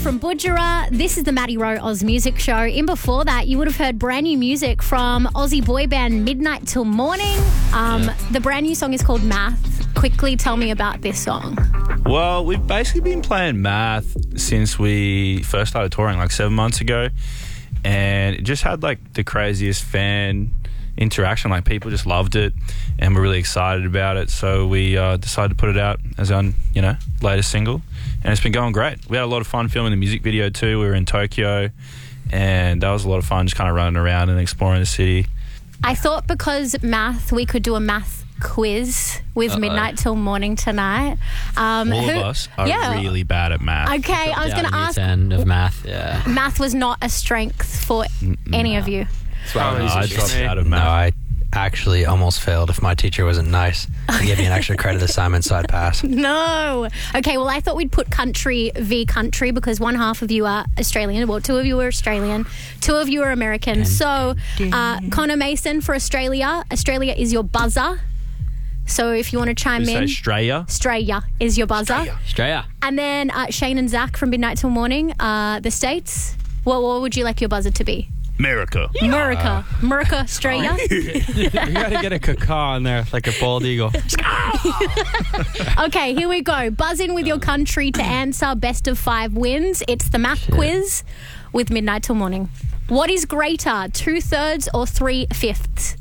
from Budjerah. This is the Maddie Rowe Oz Music Show. In before that, you would have heard brand new music from Aussie boy band Midnight Till Morning. The brand new song is called Math. Quickly tell me about this song. Well, we've basically been playing Math since we first started touring, like 7 months ago. And it just had like the craziest fan interaction. Like people just loved it and we're really excited about it. So we decided to put it out as our, latest single. And it's been going great. We had a lot of fun filming the music video too. We were in Tokyo and that was a lot of fun, just kind of running around and exploring the city. I thought because Math, we could do a math quiz with Midnight Till Morning tonight. All of us are really bad at math. Okay, I was going to ask. End of math, yeah. Math was not a strength for any of you. I dropped out of math. No, I actually almost failed. If my teacher wasn't nice, he gave me an extra credit assignment, so I'd pass. No. Okay, well, I thought we'd put country v country because one half of you are Australian. Well, two of you are Australian. Two of you are American. So, Connor Mason for Australia. Australia is your buzzer. So if you want to chime in. Australia? Australia is your buzzer. Australia. And then Shane and Zach from Midnight Till Morning, the States. What would you like your buzzer to be? America. America, Australia. You got to get a caca in there, like a bald eagle. Okay, here we go. Buzz in with your country to answer best of 5 wins. It's the math quiz with Midnight Till Morning. What is greater, 2/3 or 3/5?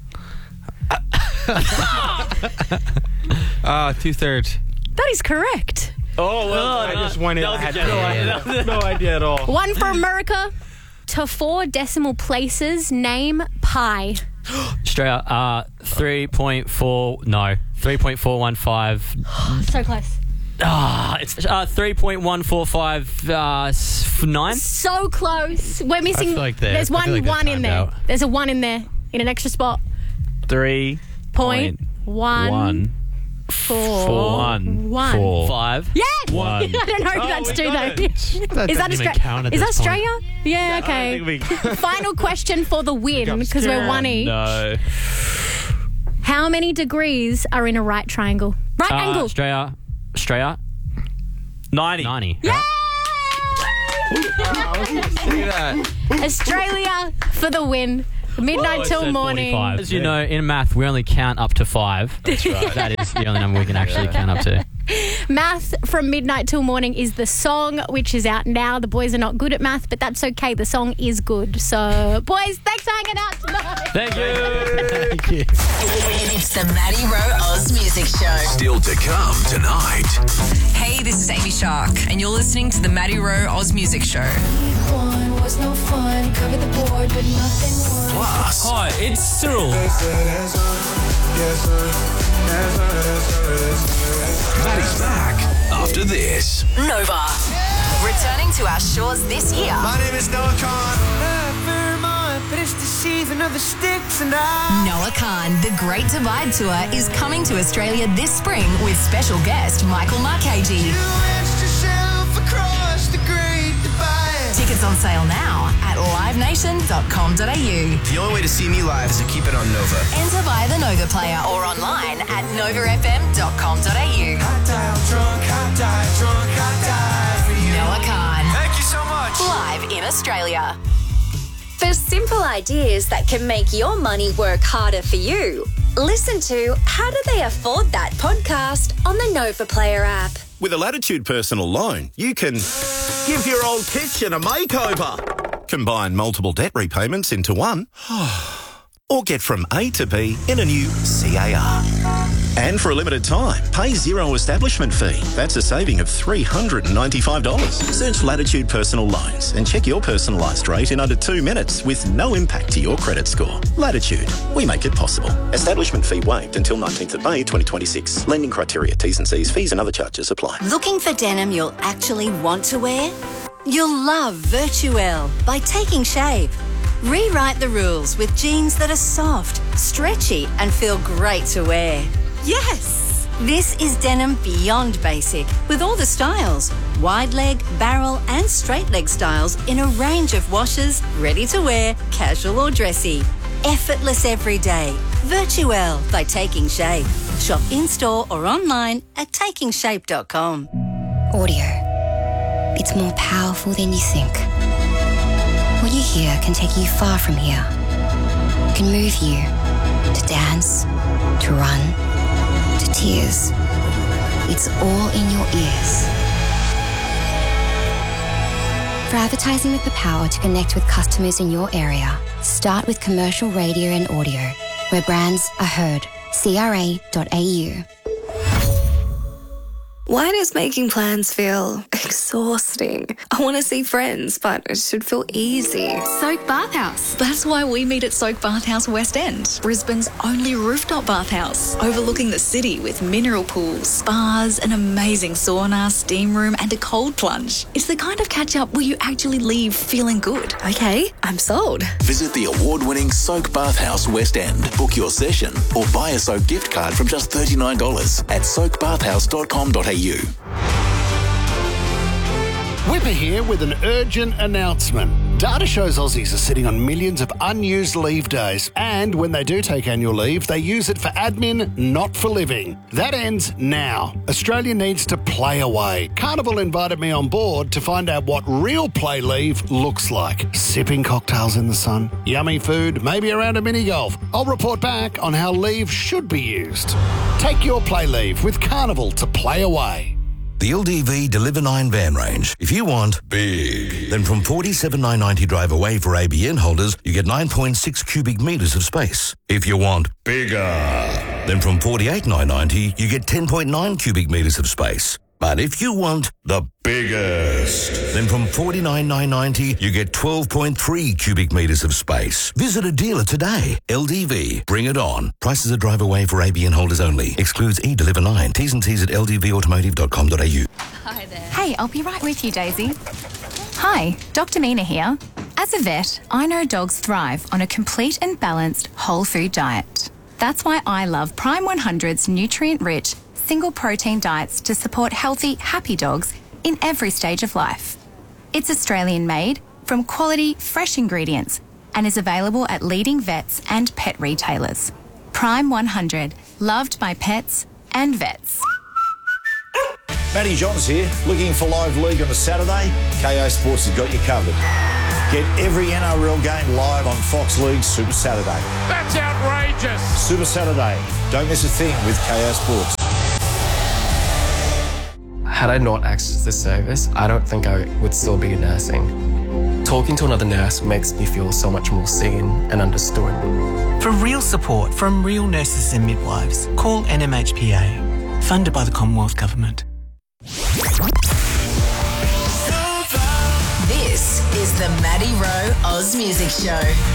2/3. That is correct. Oh, well, I just went in. I had no idea at all. One for America. To 4 decimal places, name pi. Australia, 3.415. So close. It's 3.1459. So close. We're missing. feel like there's I feel like one in timed there. out. There's a 1 in there in an extra spot. 3.141. 5. Yeah. 1. I don't know if that's 2 though. That Is that doesn't even count at Is that this point. Australia? Yeah. Okay. Final question for the win because we're 1 each. No. How many degrees are in a right triangle? Right angle. Australia. 90. Yeah. See that? Australia for the win. Midnight till morning. 45. As you know, in math, we only count up to 5. That's right. That is the only number we can actually count up to. Math from Midnight Till Morning is the song, which is out now. The boys are not good at math, but that's okay. The song is good. So, boys, thanks for hanging out tonight. Thank you. Thank you. It's the Maddie Rowe Oz Music Show. Still to come tonight. Hey, this is Amy Shark, and you're listening to the Maddie Rowe Oz Music Show. Was no fun, cover the board, but nothing was. Plus, Hi, it's Cyril. Maddie's back after this. Nova. Returning to our shores this year. My name is Noah Khan. Vermont, but it's deceiving of the sticks and Noah Khan, the Great Divide Tour, is coming to Australia this spring with special guest Michael Marchese. You wedged yourself across the Great Divide. Tickets on sale now at livenation.com.au. The only way to see me live is to keep it on Nova. Enter via the Nova player or online at novafm.com.au. Hot dial drunk, hot die for you. Noah Khan, Thank you so much. live in Australia. For simple ideas that can make your money work harder for you, listen to How Do They Afford That podcast on the Nova Player app. With a Latitude personal loan, you can give your old kitchen a makeover, combine multiple debt repayments into one, or get from A to B in a new CAR. And for a limited time, pay zero establishment fee. That's a saving of $395. Search Latitude Personal Loans and check your personalised rate in under 2 minutes with no impact to your credit score. Latitude, we make it possible. Establishment fee waived until 19th of May 2026. Lending criteria, T's and C's, fees and other charges apply. Looking for denim you'll actually want to wear? You'll love Virtuelle by Taking Shape. Rewrite the rules with jeans that are soft, stretchy, and feel great to wear. Yes! This is denim beyond basic, with all the styles. Wide leg, barrel, and straight leg styles in a range of washes, ready to wear, casual or dressy. Effortless every day. Virtuelle by Taking Shape. Shop in-store or online at takingshape.com. Audio. it's more powerful than you think. What you hear can take you far from here. It can move you to dance, to run, to tears. It's all in your ears. For advertising with the power to connect with customers in your area, start with commercial radio and audio, where brands are heard. CRA.au. Why does making plans feel exhausting? I want to see friends, but it should feel easy. Soak Bathhouse. That's why we meet at Soak Bathhouse West End, Brisbane's only rooftop bathhouse, overlooking the city with mineral pools, spas, an amazing sauna, steam room, and a cold plunge. It's the kind of catch-up where you actually leave feeling good. Okay, I'm sold. Visit the award-winning Soak Bathhouse West End. Book your session or buy a Soak gift card from just $39 at soakbathhouse.com.au. Whipper here with an urgent announcement. Data shows Aussies are sitting on millions of unused leave days, and when they do take annual leave, they use it for admin, not for living. That ends now. Australia needs to play away. Carnival invited me on board to find out what real play leave looks like. Sipping cocktails in the sun, yummy food, maybe around a mini golf. I'll report back on how leave should be used. Take your play leave with Carnival to play away. The LDV Deliver 9 van range. If you want big, then from $47,990 drive away for ABN holders, you get 9.6 cubic metres of space. If you want bigger, then from $48,990, you get 10.9 cubic metres of space. But if you want the biggest, then from $49,990, you get 12.3 cubic metres of space. Visit a dealer today. LDV, bring it on. Prices are drive away for ABN holders only. Excludes eDeliver 9. T's and C's at ldvautomotive.com.au. Hi there. Hey, I'll be right with you, Daisy. Hi, Dr. Mina here. As a vet, I know dogs thrive on a complete and balanced whole food diet. That's why I love Prime 100's nutrient-rich single protein diets to support healthy, happy dogs in every stage of life. It's Australian made from quality, fresh ingredients and is available at leading vets and pet retailers. Prime 100, loved by pets and vets. Matty Johns here. Looking for live league on a Saturday? KO Sports has got you covered. Get every NRL game live on Fox League Super Saturday. That's outrageous. Super Saturday. Don't miss a thing with KO Sports. Had I not accessed this service, I don't think I would still be nursing. Talking to another nurse makes me feel so much more seen and understood. For real support from real nurses and midwives, call NMHPA, funded by the Commonwealth Government. This is the Maddie Rowe Oz Music Show.